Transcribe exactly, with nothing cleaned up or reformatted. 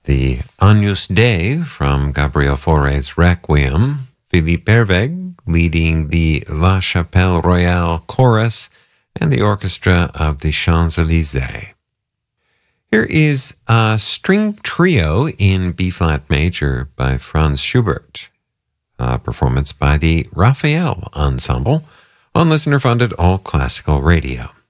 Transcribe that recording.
The Agnus Dei from Gabriel Fauré's Requiem, Philippe Herveg leading the La Chapelle Royale Chorus, and the orchestra of the Champs-Élysées. Here is a string trio in B-flat major by Franz Schubert, a performance by the Raphael Ensemble on listener-funded All Classical Radio.